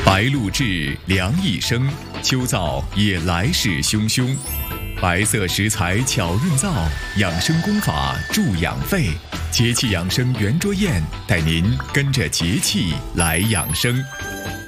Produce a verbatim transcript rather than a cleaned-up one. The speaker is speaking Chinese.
白露至，凉意生，秋燥也来势汹汹。白色食材巧润燥，养生功法助养肺。节气养生圆桌宴，带您跟着节气来养生。